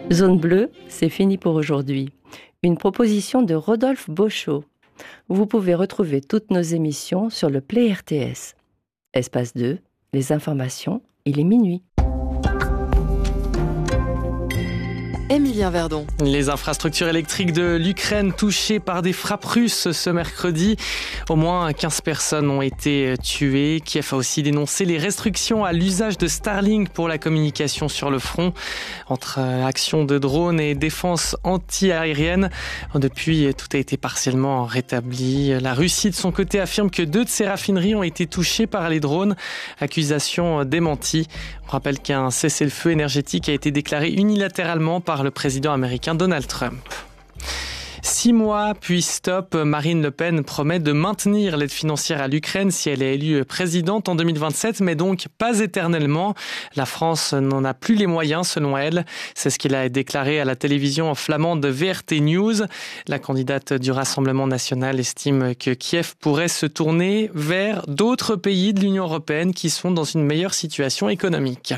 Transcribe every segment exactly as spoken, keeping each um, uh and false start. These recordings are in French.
Zone bleue, c'est fini pour aujourd'hui. Une proposition de Rodolphe Beauchot. Vous pouvez retrouver toutes nos émissions sur le Play R T S. Espace deux, les informations, il est minuit. Émilien Verdon. Les infrastructures électriques de l'Ukraine touchées par des frappes russes ce mercredi. Au moins quinze personnes ont été tuées. Kiev a aussi dénoncé les restrictions à l'usage de Starlink pour la communication sur le front. Entre actions de drones et défense anti-aérienne, depuis, tout a été partiellement rétabli. La Russie, de son côté, affirme que deux de ses raffineries ont été touchées par les drones. Accusation démentie. On rappelle qu'un cessez-le-feu énergétique a été déclaré unilatéralement par le président américain Donald Trump. Six mois, puis stop, Marine Le Pen promet de maintenir l'aide financière à l'Ukraine si elle est élue présidente en deux mille vingt-sept, mais donc pas éternellement. La France n'en a plus les moyens, selon elle. C'est ce qu'il a déclaré à la télévision flamande V R T News. La candidate du Rassemblement national estime que Kiev pourrait se tourner vers d'autres pays de l'Union européenne qui sont dans une meilleure situation économique.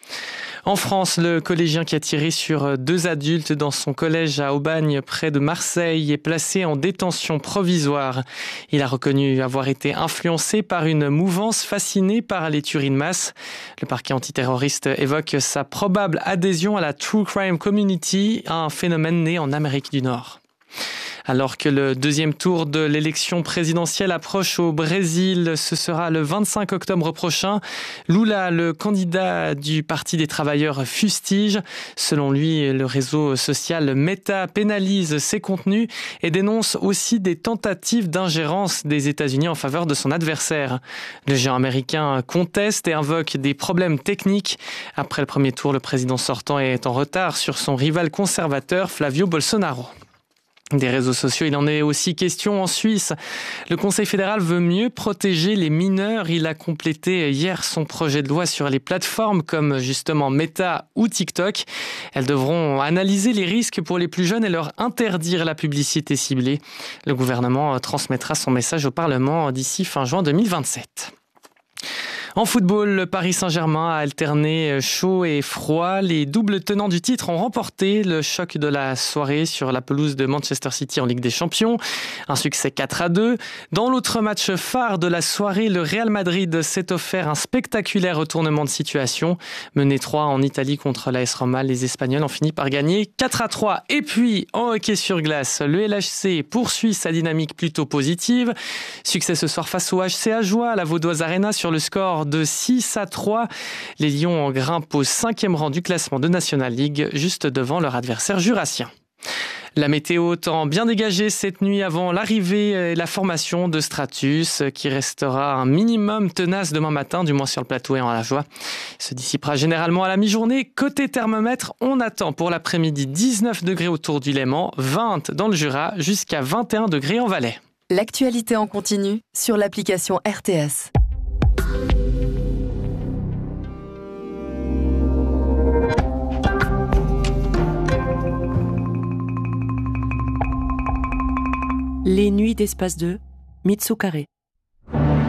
En France, le collégien qui a tiré sur deux adultes dans son collège à Aubagne, près de Marseille, est placé en détention provisoire. Il a reconnu avoir été influencé par une mouvance fascinée par les tueries de masse. Le parquet antiterroriste évoque sa probable adhésion à la True Crime Community, un phénomène né en Amérique du Nord. Alors que le deuxième tour de l'élection présidentielle approche au Brésil, ce sera le vingt-cinq octobre prochain. Lula, le candidat du Parti des travailleurs, fustige. Selon lui, le réseau social Meta pénalise ses contenus et dénonce aussi des tentatives d'ingérence des États-Unis en faveur de son adversaire. Le géant américain conteste et invoque des problèmes techniques. Après le premier tour, le président sortant est en retard sur son rival conservateur Flavio Bolsonaro. Des réseaux sociaux, il en est aussi question en Suisse. Le Conseil fédéral veut mieux protéger les mineurs. Il a complété hier son projet de loi sur les plateformes comme justement Meta ou TikTok. Elles devront analyser les risques pour les plus jeunes et leur interdire la publicité ciblée. Le gouvernement transmettra son message au Parlement d'ici fin juin deux mille vingt-sept. En football, le Paris Saint-Germain a alterné chaud et froid. Les doubles tenants du titre ont remporté le choc de la soirée sur la pelouse de Manchester City en Ligue des Champions. Un succès quatre à deux. Dans l'autre match phare de la soirée, le Real Madrid s'est offert un spectaculaire retournement de situation. Mené trois en Italie contre l'A S Roma, les Espagnols ont fini par gagner quatre à trois. Et puis, en hockey sur glace, le L H C poursuit sa dynamique plutôt positive. Succès ce soir face au H C Ajoie à la Vaudoise Arena sur le score de six à trois. Les Lions grimpent au cinquième rang du classement de National League, juste devant leur adversaire jurassien. La météo tend bien dégagée cette nuit avant l'arrivée et la formation de stratus qui restera un minimum tenace demain matin, du moins sur le plateau et en Ajoie. Il se dissipera généralement à la mi-journée. Côté thermomètre, on attend pour l'après-midi dix-neuf degrés autour du Léman, vingt dans le Jura, jusqu'à vingt et un degrés en Valais. L'actualité en continu sur l'application R T S. Les nuits d'Espace deux, Mitsu Carré.